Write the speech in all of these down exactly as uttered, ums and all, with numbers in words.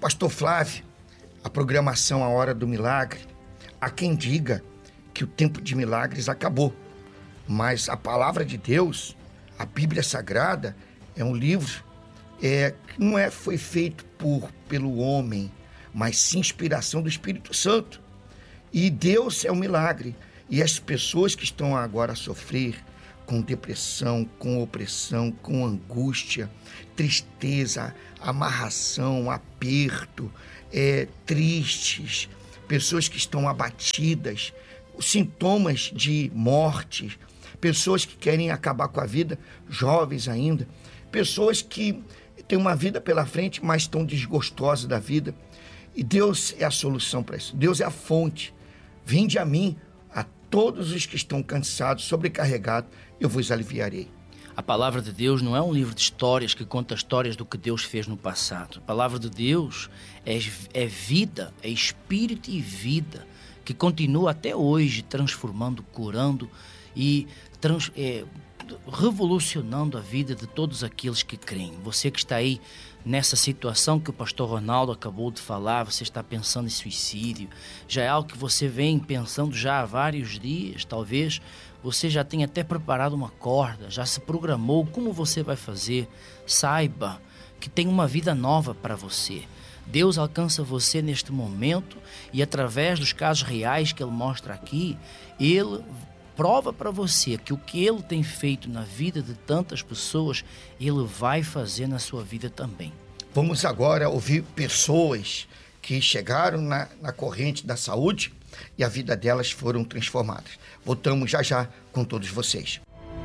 Pastor Flávio, a programação A Hora do Milagre, há quem diga que o tempo de milagres acabou. Mas a palavra de Deus, a Bíblia Sagrada, é um livro é, que não é, foi feito por, pelo homem, mas sim inspiração do Espírito Santo. E Deus é um milagre. E as pessoas que estão agora a sofrer com depressão, com opressão, com angústia, tristeza, amarração, aperto, é, tristes, pessoas que estão abatidas, sintomas de morte, pessoas que querem acabar com a vida, jovens ainda, pessoas que têm uma vida pela frente, mas estão desgostosas da vida. E Deus é a solução para isso. Deus é a fonte. Vinde a mim, a todos os que estão cansados, sobrecarregados, eu vos aliviarei. A palavra de Deus não é um livro de histórias que conta histórias do que Deus fez no passado. A palavra de Deus é, é vida, é espírito e vida, que continua até hoje transformando, curando e trans, é, revolucionando a vida de todos aqueles que creem. Você que está aí nessa situação que o pastor Ronaldo acabou de falar, você está pensando em suicídio, já é algo que você vem pensando já há vários dias, talvez você já tenha até preparado uma corda, já se programou como você vai fazer. Saiba que tem uma vida nova para você. Deus alcança você neste momento e através dos casos reais que Ele mostra aqui, Ele prova para você que o que Ele tem feito na vida de tantas pessoas, Ele vai fazer na sua vida também. Vamos agora ouvir pessoas que chegaram na, na corrente da saúde e a vida delas foram transformadas. Voltamos já já com todos vocês.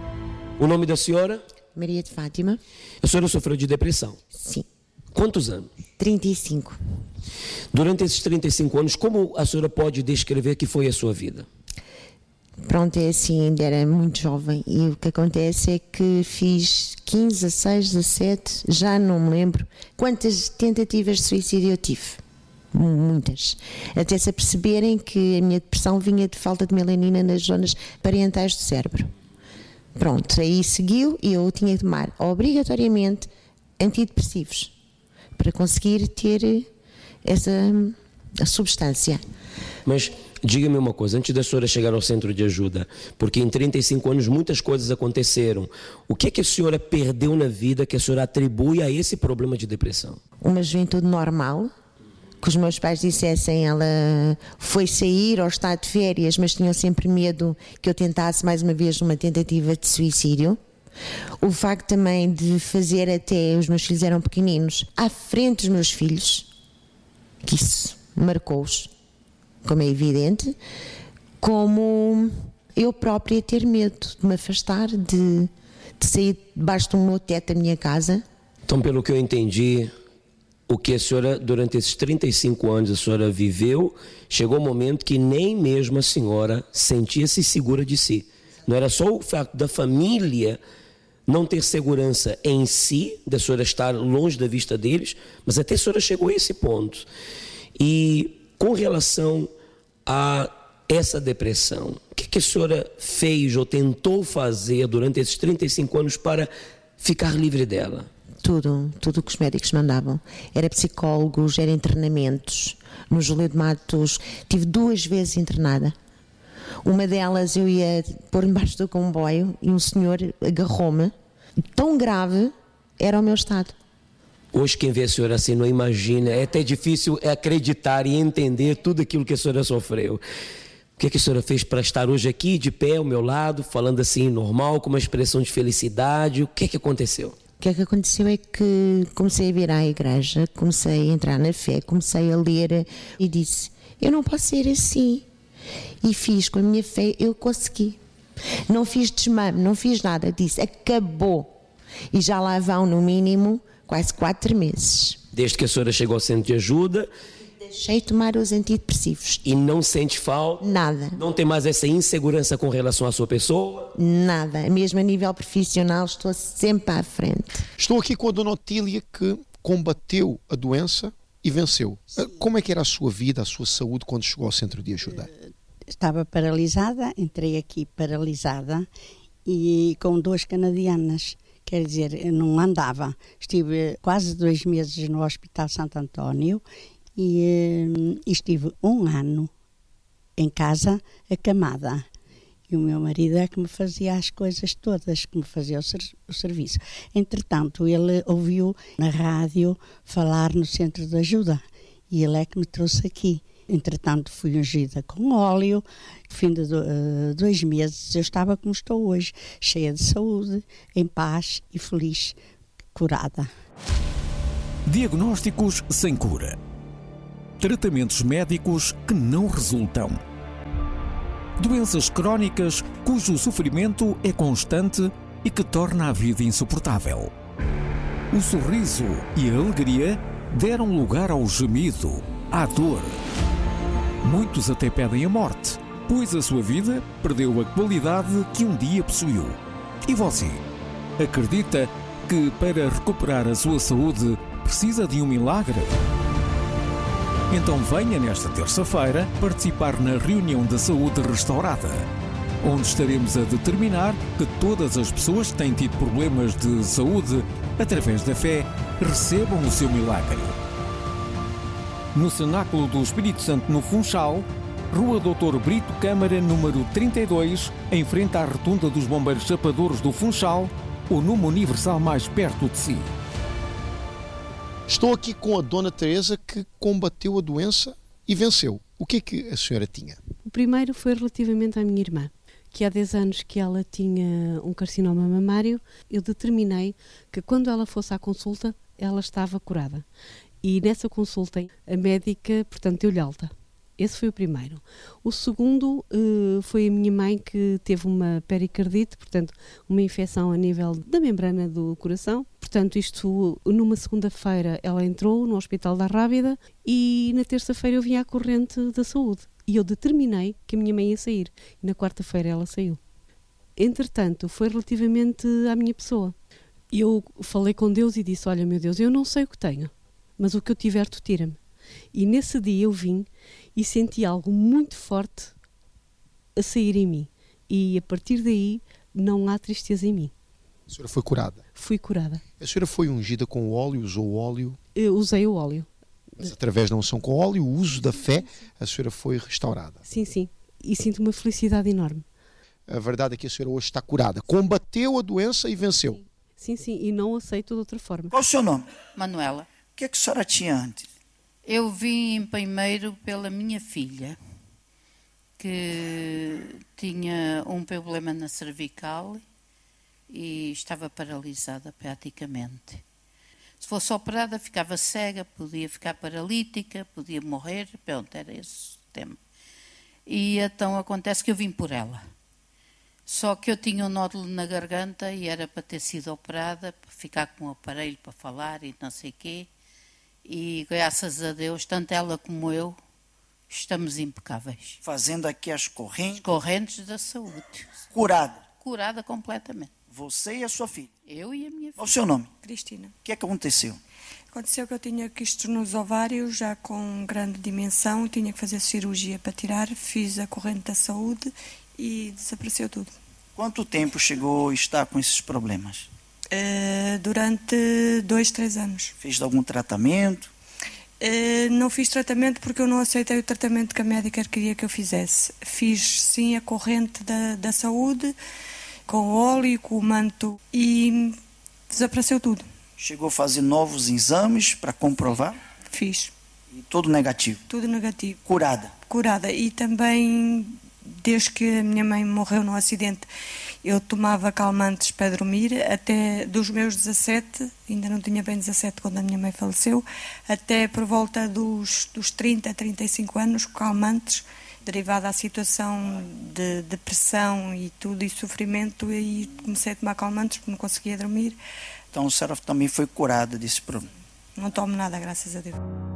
O nome da senhora? Maria de Fátima. A senhora sofreu de depressão? Sim. Quantos anos? trinta e cinco. Durante esses trinta e cinco anos, como a senhora pode descrever que foi a sua vida? Pronto, é assim, ainda era muito jovem e o que acontece é que fiz quinze, dezasseis, dezassete, já não me lembro quantas tentativas de suicídio eu tive. Muitas. Até se aperceberem que a minha depressão vinha de falta de melanina nas zonas parentais do cérebro. Pronto, aí seguiu e eu tinha que tomar obrigatoriamente antidepressivos para conseguir ter essa a substância. Mas diga-me uma coisa, antes da senhora chegar ao centro de ajuda, porque em trinta e cinco anos muitas coisas aconteceram, o que é que a senhora perdeu na vida que a senhora atribui a esse problema de depressão? Uma juventude normal, que os meus pais dissessem, ela foi sair ou está de férias, mas tinham sempre medo que eu tentasse mais uma vez uma tentativa de suicídio. O facto também de fazer até, os meus filhos eram pequeninos, à frente dos meus filhos, que isso marcou-os, como é evidente, como eu própria ter medo de me afastar, de, de sair debaixo do meu teto da minha casa. Então, pelo que eu entendi, o que a senhora, durante esses trinta e cinco anos, a senhora viveu, chegou um momento que nem mesmo a senhora sentia-se segura de si. Não era só o fato da família não ter segurança em si, da senhora estar longe da vista deles, mas até a senhora chegou a esse ponto. E com relação a essa depressão, o que, que a senhora fez ou tentou fazer durante esses trinta e cinco anos para ficar livre dela? Tudo, tudo o que os médicos mandavam. Era psicólogos, era internamentos. No Júlio de Matos tive duas vezes internada. Uma delas eu ia pôr embaixo do comboio e um senhor agarrou-me. Tão grave era o meu estado. Hoje quem vê a senhora assim não imagina, é até difícil acreditar e entender tudo aquilo que a senhora sofreu. O que, é que a senhora fez para estar hoje aqui de pé ao meu lado, falando assim normal, com uma expressão de felicidade? O que é que aconteceu? O que é que aconteceu é que comecei a vir à igreja, comecei a entrar na fé, comecei a ler e disse, eu não posso ser assim. E fiz com a minha fé, eu consegui. Não fiz desmame, não fiz nada, disse, acabou. E já lá vão no mínimo quase quatro meses. Desde que a senhora chegou ao centro de ajuda? Deixei de tomar os antidepressivos. E não sente falta? Nada. Não tem mais essa insegurança com relação à sua pessoa? Nada. Mesmo a nível profissional estou sempre à frente. Estou aqui com a dona Otília que combateu a doença e venceu. Como é que era a sua vida, a sua saúde quando chegou ao centro de ajuda? Estava paralisada, entrei aqui paralisada e com duas canadianas Quer dizer, eu não andava. Estive quase dois meses no Hospital Santo António e, e estive um ano em casa acamada. E o meu marido é que me fazia as coisas todas, que me fazia o, ser, o serviço. Entretanto, ele ouviu na rádio falar no centro de ajuda e ele é que me trouxe aqui. Entretanto, fui ungida com óleo. No fim de uh, dois meses, eu estava como estou hoje, cheia de saúde, em paz e feliz, curada. Diagnósticos sem cura. Tratamentos médicos que não resultam. Doenças crónicas cujo sofrimento é constante e que torna a vida insuportável. O sorriso e a alegria deram lugar ao gemido, à dor. Muitos até pedem a morte, pois a sua vida perdeu a qualidade que um dia possuiu. E você? Acredita que para recuperar a sua saúde precisa de um milagre? Então venha nesta terça-feira participar na reunião da saúde restaurada, onde estaremos a determinar que todas as pessoas que têm tido problemas de saúde, através da fé, recebam o seu milagre. No Cenáculo do Espírito Santo, no Funchal, Rua doutor Brito Câmara, número trinta e dois, em frente à rotunda dos Bombeiros Chapadores do Funchal, o número universal mais perto de si. Estou aqui com a Dona Teresa, que combateu a doença e venceu. O que é que a senhora tinha? O primeiro foi relativamente à minha irmã, que há dez anos que ela tinha um carcinoma mamário. Eu determinei que quando ela fosse à consulta, ela estava curada. E nessa consulta, a médica, portanto, deu-lhe alta. Esse foi o primeiro. O segundo uh, foi a minha mãe, que teve uma pericardite, portanto, uma infecção a nível da membrana do coração. Portanto, isto, numa segunda-feira, ela entrou no Hospital da Rábida e na terça-feira eu vim à corrente da saúde. E eu determinei que a minha mãe ia sair. E na quarta-feira ela saiu. Entretanto, foi relativamente à minha pessoa. Eu falei com Deus e disse, olha, meu Deus, eu não sei o que tenho, mas o que eu tiver, tu tira-me. E nesse dia eu vim e senti algo muito forte a sair em mim. E a partir daí não há tristeza em mim. A senhora foi curada? Fui curada. A senhora foi ungida com óleo, usou o óleo? Eu usei o óleo. Mas através da unção com óleo, o uso da fé, a senhora foi restaurada? Sim, sim. E sinto uma felicidade enorme. A verdade é que a senhora hoje está curada. Combateu a doença e venceu. Sim, sim. E não aceito de outra forma. Qual o seu nome? Manuela. O que é que a senhora tinha antes? Eu vim primeiro pela minha filha, que tinha um problema na cervical e estava paralisada praticamente. Se fosse operada, ficava cega, podia ficar paralítica, podia morrer, pronto, era esse o tema. E então acontece que eu vim por ela. Só que eu tinha um nódulo na garganta e era para ter sido operada, para ficar com um aparelho para falar e não sei o quê. E graças a Deus, tanto ela como eu, estamos impecáveis. Fazendo aqui as correntes? As correntes da saúde. Curada? Curada completamente. Você e a sua filha? Eu e a minha filha. Qual o seu nome? Cristina. O que é que aconteceu? Aconteceu que eu tinha quistos nos ovários, já com grande dimensão, tinha que fazer cirurgia para tirar, fiz a corrente da saúde e desapareceu tudo. Quanto tempo chegou a estar com esses problemas? Uh, durante dois, três anos. Fez algum tratamento? Uh, não fiz tratamento porque eu não aceitei o tratamento que a médica queria que eu fizesse. Fiz sim a corrente da, da saúde, com o óleo, com o manto, e desapareceu tudo. Chegou a fazer novos exames para comprovar? Fiz. E tudo negativo? Tudo negativo. Curada? Curada. E também, desde que a minha mãe morreu num acidente, eu tomava calmantes para dormir, até dos meus dezassete, ainda não tinha bem dezassete quando a minha mãe faleceu, até por volta dos, dos trinta, trinta e cinco anos, calmantes, derivado da situação de depressão e tudo, e sofrimento, e comecei a tomar calmantes porque não conseguia dormir. Então a senhora também foi curada desse problema? Não tomo nada, graças a Deus.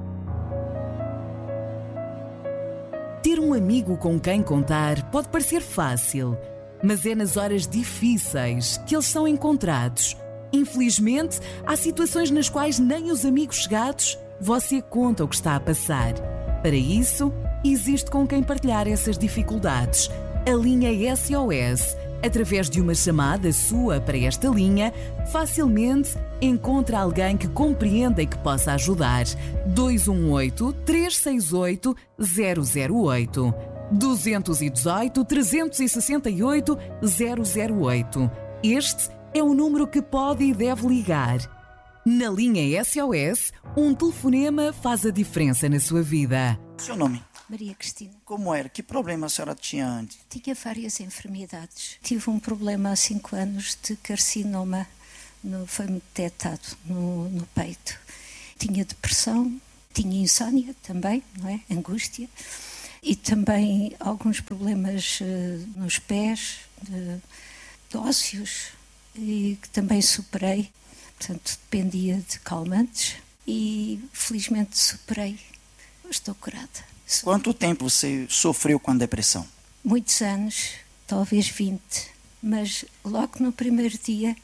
Ter um amigo com quem contar pode parecer fácil, mas é nas horas difíceis que eles são encontrados. Infelizmente, há situações nas quais nem os amigos chegados você conta o que está a passar. Para isso, existe com quem partilhar essas dificuldades. A linha S O S Através de uma chamada sua para esta linha, facilmente encontra alguém que compreenda e que possa ajudar. dois um oito, três seis oito, zero zero oito. dois um oito, três seis oito, zero zero oito. Este é o número que pode e deve ligar. Na linha S O S, um telefonema faz a diferença na sua vida. Seu nome? Maria Cristina. Como era? Que problema a senhora tinha antes? Tinha várias enfermidades. Tive um problema há cinco anos de carcinoma, no, foi-me detectado no, no peito. Tinha depressão, tinha insónia também, não é? Angústia. E também alguns problemas uh, nos pés, de, de ósseos, e que também superei. Portanto, dependia de calmantes e felizmente superei. Estou curada. Quanto tempo você sofreu com a depressão? Muitos anos, talvez vinte. Mas logo no primeiro dia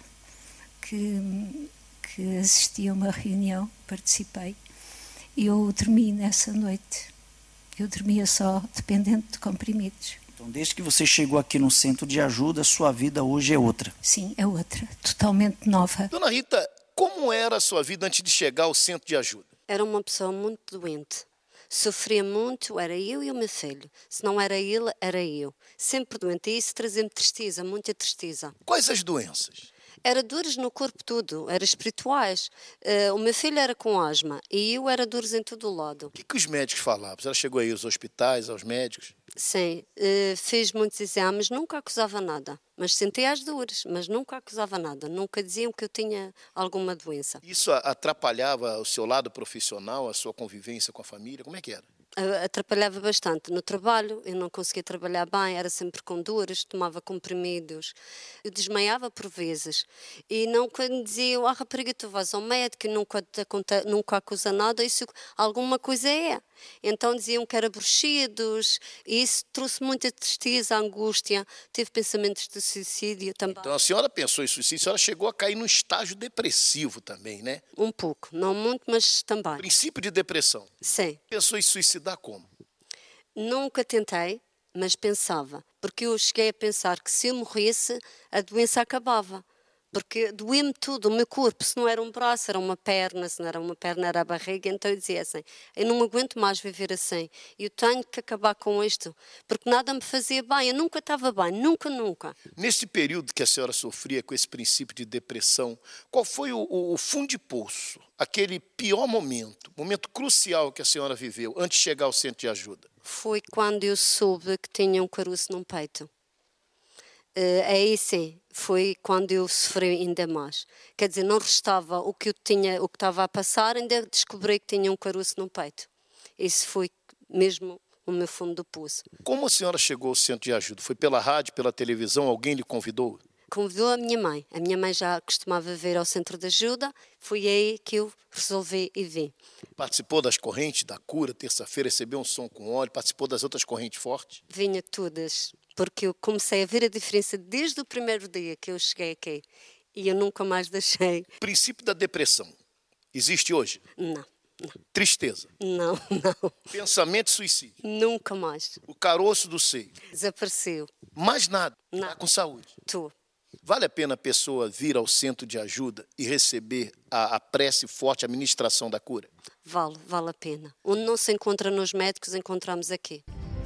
que, que assisti a uma reunião, participei, eu dormi nessa noite. Eu dormia só dependente de comprimidos. Então, desde que você chegou aqui no centro de ajuda, sua vida hoje é outra? Sim, é outra, totalmente nova. Dona Rita, como era a sua vida antes de chegar ao centro de ajuda? Era uma pessoa muito doente. Sofria muito, era eu e o meu filho. Se não era ele, era eu. Sempre doente. E isso trazia-me tristeza, muita tristeza. Quais as doenças? Era dores no corpo tudo, era espirituais. Uh, o meu filho era com asma e eu era dores em todo o lado. O que, que os médicos falavam? Ela chegou aí aos hospitais, aos médicos? Sim, uh, fiz muitos exames, nunca acusava nada. Mas sentia as dores, mas nunca acusava nada. Nunca diziam que eu tinha alguma doença. Isso atrapalhava o seu lado profissional, a sua convivência com a família? Como é que era? Atrapalhava bastante no trabalho, eu não conseguia trabalhar bem, era sempre com dores, tomava comprimidos, eu desmaiava por vezes e não quando diziam, ah rapariga, tu vais ao médico, nunca, te aconte, nunca acusa nada, isso alguma coisa é. Então diziam que era bruxidos e isso trouxe muita tristeza, angústia, tive pensamentos de suicídio também. Então a senhora pensou em suicídio, a senhora chegou a cair num estágio depressivo também, né? Um pouco, não muito, mas também. Princípio de depressão? Sim. Pensou em suicidar como? Nunca tentei, mas pensava, porque eu cheguei a pensar que se eu morresse, a doença acabava. Porque doía-me tudo, o meu corpo, se não era um braço, era uma perna, se não era uma perna, era a barriga, então eu dizia assim, eu não aguento mais viver assim, eu tenho que acabar com isto, porque nada me fazia bem, eu nunca estava bem, nunca, nunca. Nesse período que a senhora sofria com esse princípio de depressão, qual foi o, o, o fundo de poço, aquele pior momento, momento crucial que a senhora viveu antes de chegar ao centro de ajuda? Foi quando eu soube que tinha um caroço no peito. Uh, aí sim, foi quando eu sofri ainda mais. Quer dizer, não restava o que eu tinha, o que estava a passar, ainda descobri que tinha um caroço no peito. Isso foi mesmo o meu fundo do poço. Como a senhora chegou ao centro de ajuda? Foi pela rádio, pela televisão? Alguém lhe convidou? Convidou a minha mãe. A minha mãe já costumava vir ao centro de ajuda. Foi aí que eu resolvi e vim. Participou das correntes da cura, terça-feira, recebeu um som com óleo, participou das outras correntes fortes? Vinha todas, porque eu comecei a ver a diferença desde o primeiro dia que eu cheguei aqui. E eu nunca mais deixei. Princípio da depressão, existe hoje? Não. Não. Tristeza? Não, não. Pensamento de suicídio? Nunca mais. O caroço do seio? Desapareceu. Mais nada? Não. Tá com saúde? Tô. Vale a pena a pessoa vir ao centro de ajuda e receber a, a prece forte, a ministração da cura? Vale, vale a pena. Onde não se encontra nos médicos, encontramos aqui.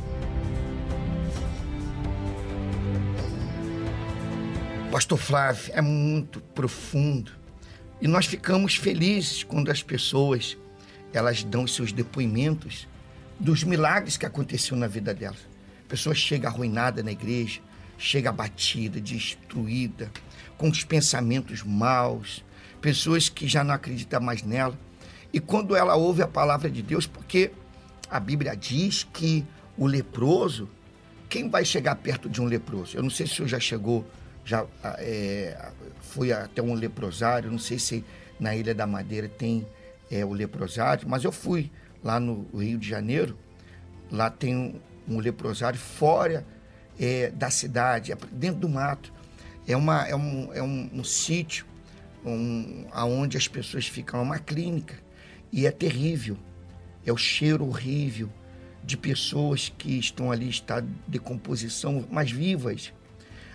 Pastor Flávio, é muito profundo. E nós ficamos felizes quando as pessoas elas dão os seus depoimentos dos milagres que aconteceram na vida delas. A pessoa chega arruinada na igreja, chega abatida, destruída, com os pensamentos maus, pessoas que já não acreditam mais nela. E quando ela ouve a palavra de Deus, porque a Bíblia diz que o leproso, quem vai chegar perto de um leproso? Eu não sei se o senhor já chegou, já é, foi até um leprosário, não sei se na Ilha da Madeira tem é, o leprosário, mas eu fui lá no Rio de Janeiro, lá tem um, um leprosário fora é, da cidade, é dentro do mato. É, uma, é, um, é um, um sítio um, onde as pessoas ficam, é uma clínica, e é terrível, é o cheiro horrível de pessoas que estão ali, em estado de decomposição, mas vivas.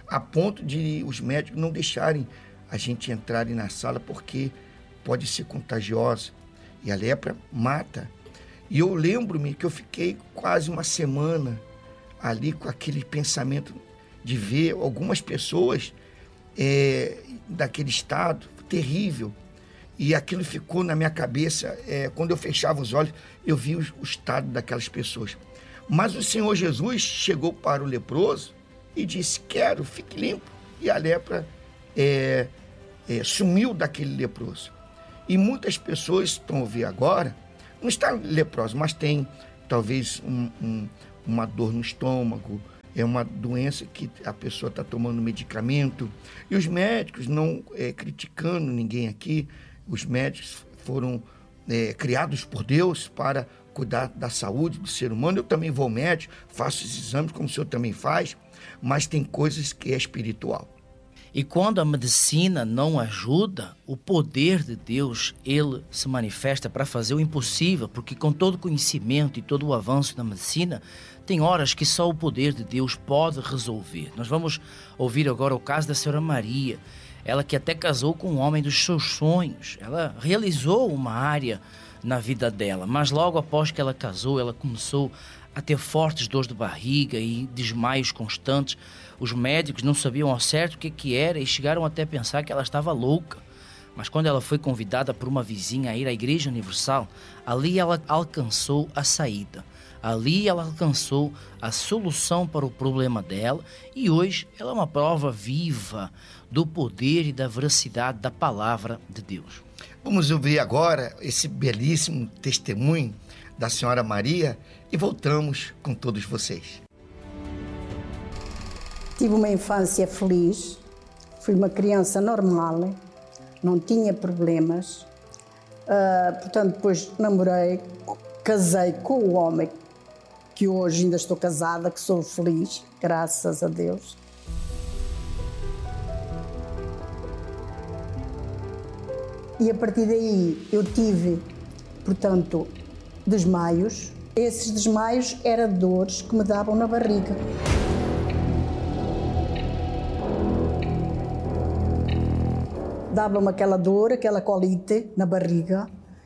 a ponto de os médicos não deixarem a gente entrar na sala porque pode ser contagiosa. E a lepra mata. E eu lembro-me que eu fiquei quase uma semana ali com aquele pensamento de ver algumas pessoas é, daquele estado terrível. E aquilo ficou na minha cabeça. É, quando eu fechava os olhos, eu vi o, o estado daquelas pessoas. Mas o Senhor Jesus chegou para o leproso e disse, quero, fique limpo. E a lepra é, é, sumiu daquele leproso. E muitas pessoas estão a ver agora, não está leproso, mas tem talvez um, um, uma dor no estômago, é uma doença que a pessoa está tomando medicamento. E os médicos, não é, criticando ninguém aqui, os médicos foram é, criados por Deus para cuidar da saúde do ser humano. Eu também vou ao médico, faço esses exames, como o senhor também faz, mas tem coisas que é espiritual. E quando a medicina não ajuda, o poder de Deus, ele se manifesta para fazer o impossível, porque com todo o conhecimento e todo o avanço da medicina, tem horas que só o poder de Deus pode resolver. Nós vamos ouvir agora o caso da senhora Maria, ela que até casou com um homem dos seus sonhos. Ela realizou uma área na vida dela, mas logo após que ela casou, ela começou a ter fortes dores de barriga e desmaios constantes. Os médicos não sabiam ao certo o que, que era e chegaram até a pensar que ela estava louca. Mas quando ela foi convidada por uma vizinha a ir à Igreja Universal, ali ela alcançou a saída. Ali ela alcançou a solução para o problema dela e hoje ela é uma prova viva do poder e da veracidade da palavra de Deus. Vamos ouvir agora esse belíssimo testemunho da senhora Maria e voltamos com todos vocês. Tive uma infância feliz, fui uma criança normal, não tinha problemas. Uh, portanto, depois namorei, casei com o homem que hoje ainda estou casada, que sou feliz, graças a Deus. E a partir daí eu tive, portanto, desmaios. Esses desmaios eram dores que me davam na barriga. Dava-me aquela dor, aquela colite na barriga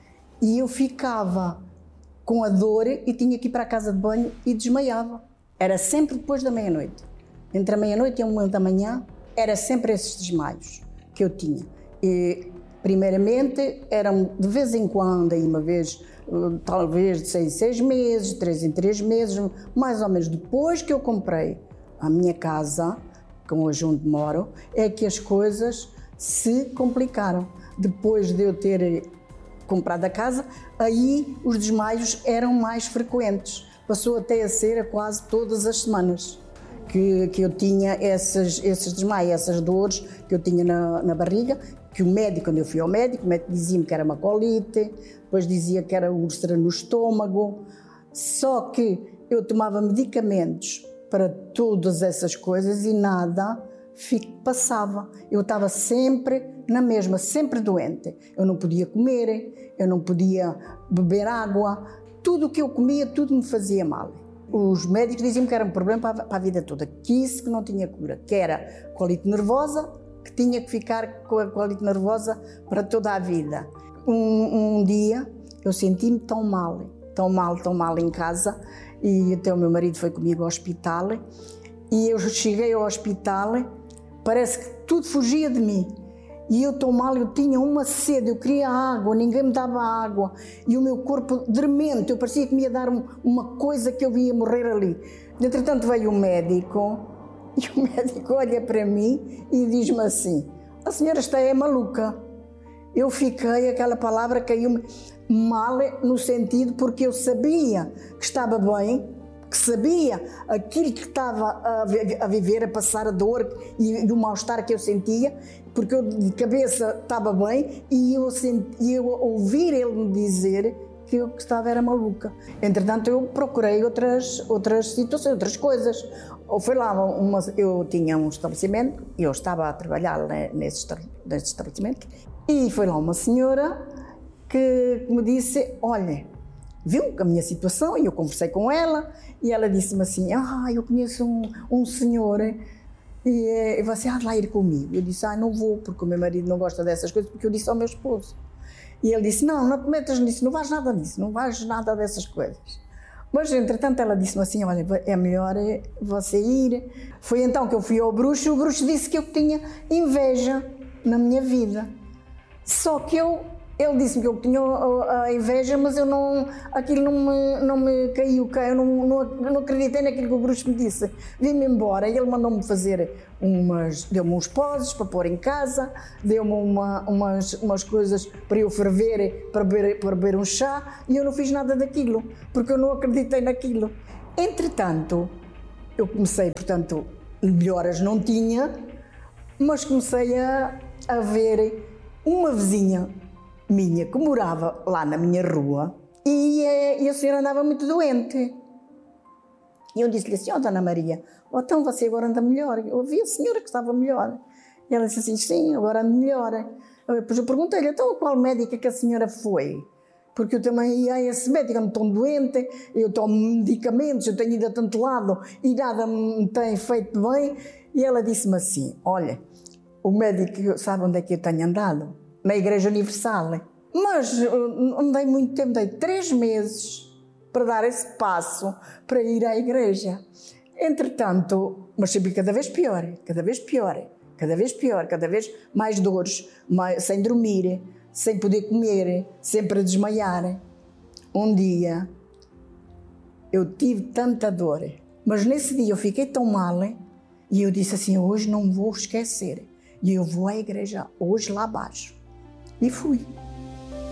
e eu ficava com a dor e tinha que ir para a casa de banho e desmaiava. Era sempre depois da meia-noite. Entre a meia-noite e uma da manhã, era sempre esses desmaios que eu tinha. E, primeiramente, eram de vez em quando, aí uma vez, talvez de seis em seis meses, de três em três meses, mais ou menos depois que eu comprei a minha casa, que hoje onde moro, é que as coisas se complicaram. Depois de eu ter comprado a casa, aí os desmaios eram mais frequentes. Passou até a ser a quase todas as semanas que, que eu tinha esses, esses desmaios, essas dores que eu tinha na, na barriga, que o médico, quando eu fui ao médico, o médico dizia-me que era uma colite, depois dizia que era úlcera no estômago, só que eu tomava medicamentos para todas essas coisas e nada passava. Eu estava sempre na mesma, sempre doente. Eu não podia comer, eu não podia beber água, tudo o que eu comia, tudo me fazia mal. Os médicos diziam que era um problema para a vida toda, que isso que não tinha cura, que era colite nervosa, que tinha que ficar com a colite nervosa para toda a vida. Um, um dia eu senti-me tão mal, tão mal, tão mal em casa, e até o meu marido foi comigo ao hospital, e eu cheguei ao hospital, parece que tudo fugia de mim. E eu tão mal, eu tinha uma sede, eu queria água, ninguém me dava água. E o meu corpo dormente, eu parecia que me ia dar um, uma coisa que eu ia morrer ali. Entretanto veio o médico, e o médico olha para mim e diz-me assim, a senhora está é maluca. Eu fiquei, aquela palavra caiu-me mal no sentido porque eu sabia que estava bem, que sabia aquilo que estava a viver, a passar a dor e o mal-estar que eu sentia, porque eu de cabeça estava bem e eu, senti, eu ouvir ele me dizer que eu estava era maluca. Entretanto, eu procurei outras, outras situações, outras coisas. Ou foi lá, uma, eu tinha um estabelecimento, eu estava a trabalhar nesse, nesse estabelecimento, e foi lá uma senhora que me disse, olha, viu a minha situação, e eu conversei com ela, e ela disse-me assim, ah, eu conheço um, um senhor E, e você há de lá ir comigo. Eu disse, ah, não vou, porque o meu marido não gosta dessas coisas, porque eu disse ao meu esposo. E ele disse, não, não te metas nisso, não vais nada nisso, não vais nada dessas coisas. Mas, entretanto, ela disse-me assim, olha, é melhor você ir. Foi então que eu fui ao bruxo, e o bruxo disse que eu tinha inveja na minha vida. Só que eu, ele disse-me que eu tinha a inveja, mas eu não, aquilo não me, não me caiu, eu não, não, não acreditei naquilo que o bruxo me disse. Vim-me embora e ele mandou-me fazer umas, deu-me uns poses para pôr em casa, deu-me uma, umas, umas coisas para eu ferver, para beber, para beber um chá, e eu não fiz nada daquilo, porque eu não acreditei naquilo. Entretanto, eu comecei, portanto, melhoras não tinha, mas comecei a, a ver uma vizinha minha que morava lá na minha rua e, e a senhora andava muito doente. E eu disse-lhe assim, ó, oh, Dona Maria, oh, então você agora anda melhor. Eu vi a senhora que estava melhor. E ela disse assim, sim, agora ando melhor. Depois eu perguntei-lhe, então qual médica que a senhora foi? Porque eu também ia a esse médico, ando tão doente, eu tomo medicamentos, eu tenho ido a tanto lado e nada me tem feito bem. E ela disse-me assim, olha, o médico sabe onde é que eu tenho andado? Na Igreja Universal. Mas andei muito tempo, andei três meses para dar esse passo para ir à igreja. Entretanto, mas sempre cada vez pior, cada vez pior, cada vez pior, cada vez mais dores, mais, sem dormir, sem poder comer, sempre a desmaiar. Um dia eu tive tanta dor, mas nesse dia eu fiquei tão mal e eu disse assim, hoje não vou esquecer e eu vou à igreja, hoje lá abaixo. E fui.